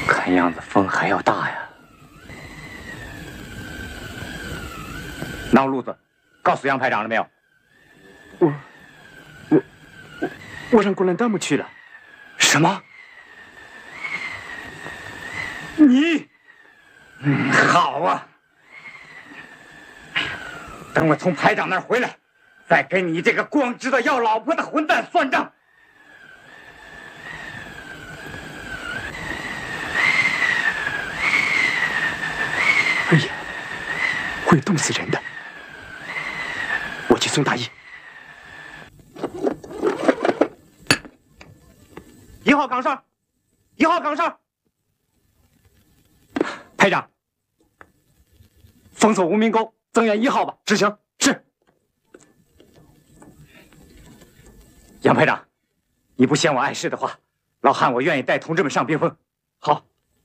看样子风还要大呀。闹路子，告诉杨排长了没有？ 我让公安弹幕去了。 什么？你？好啊！等我从排长那儿回来，再跟你这个光知道要老婆的混蛋算账。 哎呀，会冻死人的！我去送大衣。1号岗哨，1号岗哨。排长，封锁无名沟，增援1号吧。执行。是。杨排长，你不嫌我碍事的话，老汉我愿意带同志们上冰峰。好。